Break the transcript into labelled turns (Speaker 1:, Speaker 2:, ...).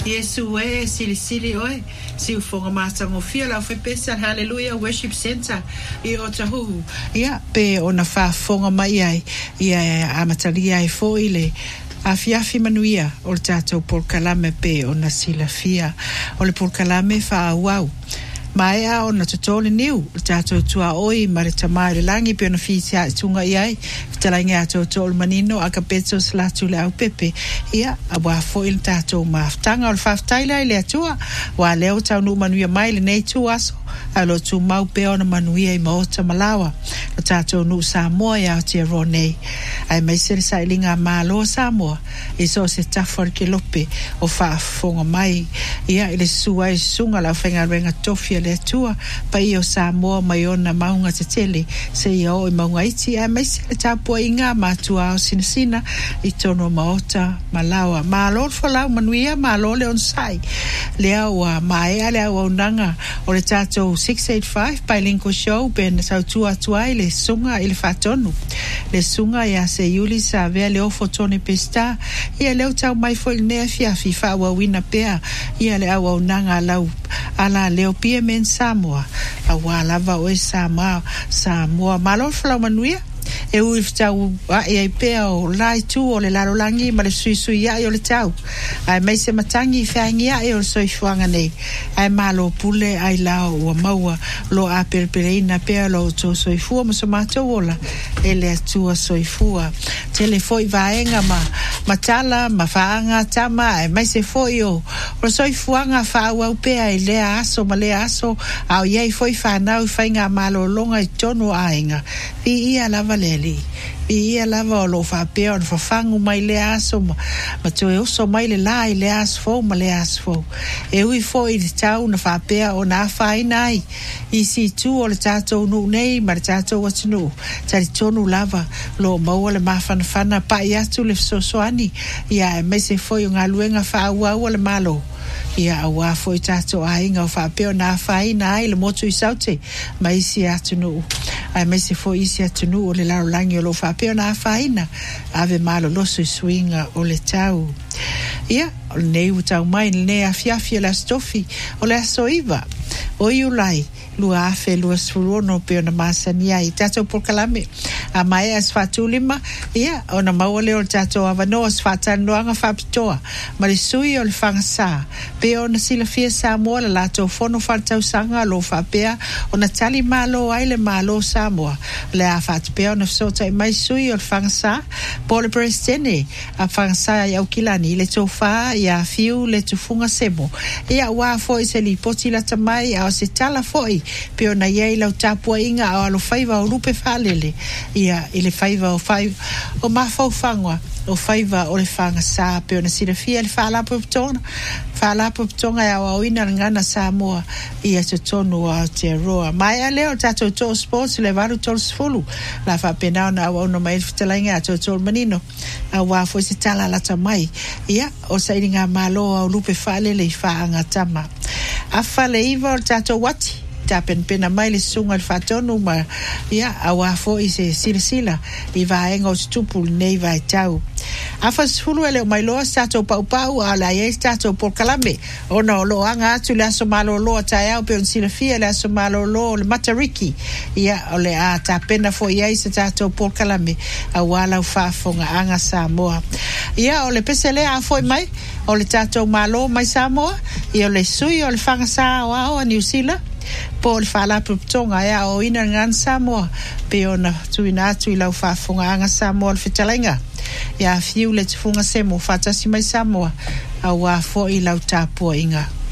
Speaker 1: Yesu e sili oe si ufonga matango fia la fe pesa hallelujah worship center I o tahu ia pe ona fa fonga mai ai ia amatalia ai fo ile afiafi manuia o le tatou polkalame pe ona silafia o le polkalame fa wow Maea ona totole niu tatou tua oi mare tamai le langi pe ona fisia tunga iai fitalangi atou tol manino akapeto slatu le au pepe ia awa fo il tatou maftanga o faftaila ile atua wa leo tau nu manuia mai le nei tu aso alo tu mau pe ona manuia I maota malawa o tatou nu Samoa ia te ronei ai mai sere sailinga malo Samoa iso se tafor ke lope o fa fonga mai ia ile sua I sunga la fenga renga tofia le tua pa I o Samoa mai ona maunga te tele se ia o I maunga iti ai mai sere tapua inga matua o sinasina I tono maota malawa malo folau manuia malo le onsai lea wa mai ale o nanga o le tatou 685 Pailinko Show ben sa tua ile sunga ile fatonu le sunga ya se yuli sa vea le ofo tone pesta ia leo tau mai foi ne fia fifa wa wina pea ia le awa nanga lau ala leo pia men Samoa awala va o Samoa malo fla manuia e u tau ai pea o lai tu o le larolangi ma le sui ia o le tau ai mai se matangi fangi ia o soi fuanga nei ai malo pule ai lao o maua lo a perpereina pea lo to soi fu ma so mato ola ele tua soi fua tele foi vaenga ma tala ma faanga tama ai mai se foi o soi fuanga fa au pea ele aso ma le aso au ia foi fa nau fainga malo longa I tono ainga ia lava leli ia lava o lo fa pe o fa fangu mai le aso ma to e so mai le lai le aso fo ma le aso fo e ui fo I tau na fa pe o na fa nai I si tu o le tatou no nei ma le tatou watu no tari tonu lava lo mau le mafana pa ia tu le so ani ia me se fo nga luenga fa wa o le malo ia awa foi tatou ainga o fa pe o na fa nai le motu I saute mai si atu no ai mai se foi isi atunu o le larolangi o lo whapeo na whaina ave malo loso I swinga o le tau ia o le nei utau mai le afiafi la stofi o le asoiva o iulai lua afe lua surono pe ona masania I tatou polkalame a mai as fatulima ia ona maule o tatou avano as fatanoanga fapitoa ma le sui o le fangasa pe ona silafia Samoa la latou fono fatau sanga lo fapea ona tali malo ai le malo Samoa le a fatpea ona sota mai sui o le fangasa po le presidente a fangasa ia ukilani le tofa ia fiu le tufunga semo ia wa foi se li poti la tamai a se tala foi pe ona ia lau tapua inga o alo faiva o lupe falele ia ile faiva o fai o mafau fangwa o faiva o le fanga sa pe ona silafia le fala poptonga ia o ina ngana Samoa ia se tonu a te roa mai ale o tatou to sports le varu tol sfulu la fa pena ona ona mai fitalinga tatou manino a wa fo se tala la tamai ia o sairinga malo o lupe falele fanga tama a fale iva o tatou wati tapen pena mai le sunga le fatonu ma ia awa fo I se sila I vaenga o stupul nei vai tau afa sfulu ele mai loa sato pau ala ia sato polkalame ona o loa anga atu le aso malo loa tae au pe on silafia le aso malo loa le matariki ia o le a tapena fo ia I sato polkalame a wala ufafonga anga Samoa ia o le pesele a foi mai o le tato malo mai Samoa ia o le sui o le fangasa o New Zealand po le fala putonga ia o ina ngan Samoa pe ona tuina atu I lau fafonga anga Samoa le fitalenga ia fiu le tufunga semo fatasi mai Samoa a wa fo I lau tapua inga